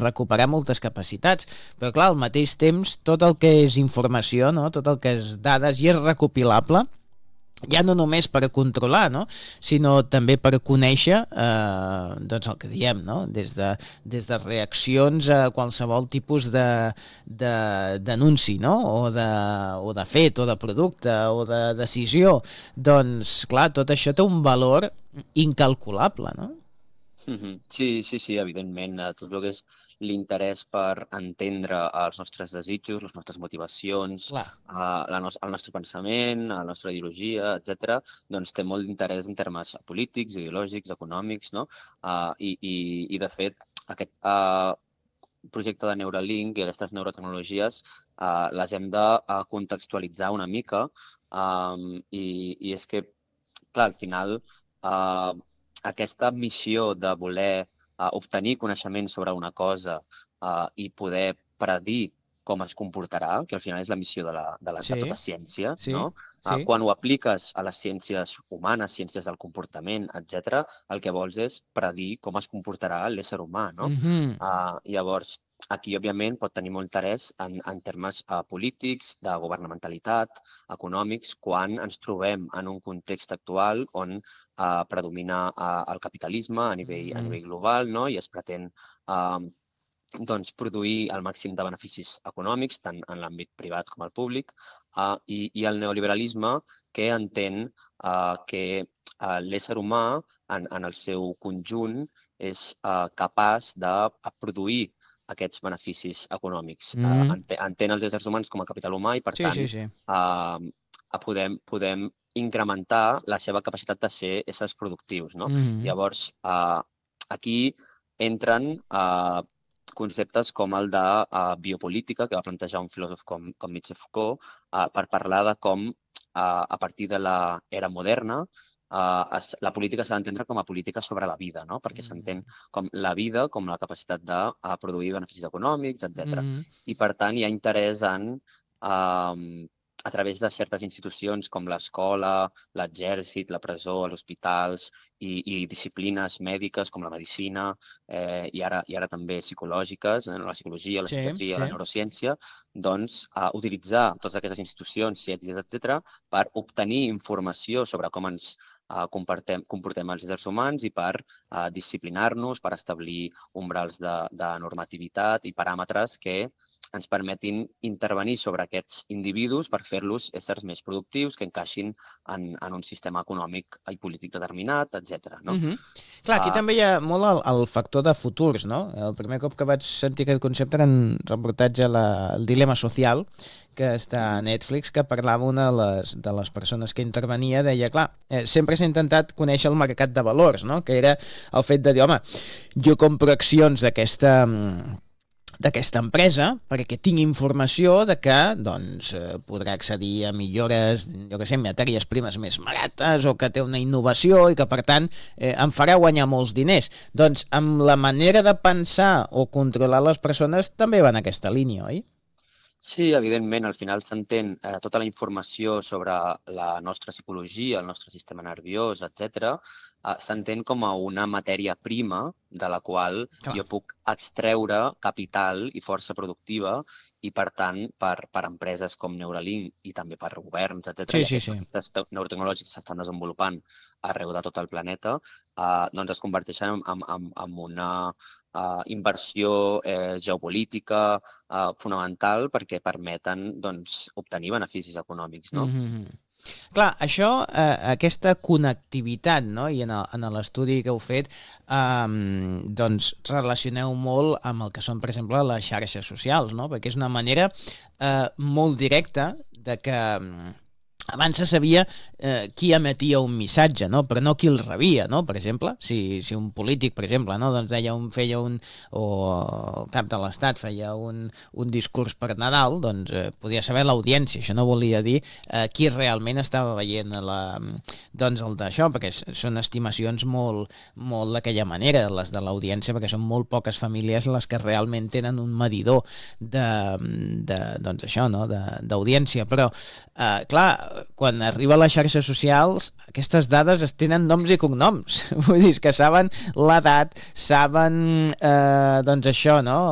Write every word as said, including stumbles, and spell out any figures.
recuperar moltes capacitats, però clar, al mateix temps tot el que és informació, no? Tot el que és dades i és recopilable, ja no només per controlar, no? Sinó també per conèixer eh, doncs el que diem, no? Des de, des de reaccions a qualsevol tipus de, de, d'anunci, no? O de, o de fet, o de producte, o de decisió. Doncs, clar, tot això té un valor incalculable, no? Mm-hmm. Sí, sí, sí, evidentment. Tot el que és l'interès per entendre els nostres desitjos, les nostres motivacions, uh, la no el nostre pensament, la nostra ideologia, etcètera, doncs té molt d'interès en termes polítics, ideològics, econòmics, no? Uh, i, i, I, de fet, aquest uh, projecte de Neuralink i aquestes neurotecnologies uh, les hem de uh, contextualitzar una mica um, i, i és que, clar, al final, uh, aquesta missió de voler uh, obtenir coneixement sobre una cosa uh, i poder predir com es comportarà, que al final és la missió de, la, de, la, sí, de tota ciència, sí, no? Uh, sí. Quan ho apliques a les ciències humanes, ciències del comportament, etcètera, el que vols és predir com es comportarà l'ésser humà, no? Mm-hmm. uh, llavors, aquí, òbviament, pot tenir molt interès en, en termes uh, polítics, de governamentalitat, econòmics, quan ens trobem en un context actual on uh, predomina uh, el capitalisme a nivell, mm-hmm. a nivell global, no? I es pretén uh, doncs, produir el màxim de beneficis econòmics, tant en l'àmbit privat com al públic, uh, i, i el neoliberalisme que entén uh, que uh, l'ésser humà, en, en el seu conjunt, és uh, capaç de produir aquests beneficis econòmics. Mm. Uh, entén els éssers humans com a capital humà i, per sí, tant, sí, sí. Uh, podem, podem incrementar la seva capacitat de ser éssers productius, no? Mm. Llavors, uh, aquí entren uh, conceptes com el de uh, biopolítica, que va plantejar un filòsof com, com Michel Foucault, uh, per parlar de com, uh, a partir de l'era moderna, Uh, es, la política s'ha d'entendre com a política sobre la vida, no? Perquè mm. s'entén com la vida, com la capacitat de uh, produir beneficis econòmics, etcètera. Mm. I, per tant, hi ha interès en, uh, a través de certes institucions com l'escola, l'exèrcit, la presó, els hospitals i, i disciplines mèdiques com la medicina eh, i, ara, i ara també psicològiques, eh, la psicologia, la sí, psiquiatria, sí. la neurociència, doncs uh, utilitzar totes aquestes institucions, ciències, etcètera, per obtenir informació sobre com ens Uh, comportem, comportem els éssers humans i per uh, disciplinar-nos, per establir umbrals de, de normativitat i paràmetres que ens permetin intervenir sobre aquests individus per fer-los éssers més productius, que encaixin en, en un sistema econòmic i polític determinat, etcètera. No? Mm-hmm. Clar, aquí uh, també hi ha molt el, el factor de futurs, no? El primer cop que vaig sentir aquest concepte era en reportatge la, el dilema social, que està a Netflix, que parlava una de les, de les persones que intervenia, deia, clar, eh, sempre s'ha intentat conèixer el mercat de valors, no? Que era el fet de dir, home, jo compro accions d'aquesta d'aquesta empresa perquè tinc informació de que doncs, eh, podrà accedir a millores, jo què sé, matèries primes més barates o que té una innovació i que, per tant, eh, em farà guanyar molts diners. Doncs amb la manera de pensar o controlar les persones també va en aquesta línia, oi? Sí, evidentment, al final s'entén eh, tota la informació sobre la nostra psicologia, el nostre sistema nerviós, etcètera, eh, s'entén com a una matèria prima de la qual Clar. jo puc extreure capital i força productiva i, per tant, per, per empreses com Neuralink i també per governs, etcètera, sí, sí, sí. els neurotecnològics s'estan desenvolupant arreu de tot el planeta, eh, doncs es converteixen en, en, en una Uh, inversió eh, geopolítica uh, fonamental perquè permeten doncs, obtenir beneficis econòmics. No? Mm-hmm. Clar, això, eh, aquesta connectivitat, no? I en, el, en l'estudi que heu fet, eh, doncs relacioneu molt amb el que són, per exemple, les xarxes socials, no? Perquè és una manera eh, molt directa de que abans se sabia eh, qui emetia un missatge, no? Però no qui el rebia, no? Per exemple, si, si un polític, per exemple, no? doncs deia un, feia un, o el cap de l'Estat feia un, un discurs per Nadal, doncs eh, podia saber l'audiència, això no volia dir eh, qui realment estava veient la, doncs el d'això, perquè són estimacions molt, molt d'aquella manera, les de l'audiència, perquè són molt poques famílies les que realment tenen un medidor de, de doncs això, no? d'audiència, però eh, clar, quan arriba a les xarxes socials, aquestes dades es tenen noms i cognoms. Vull dir que saben l'edat, saben, eh, doncs això, no?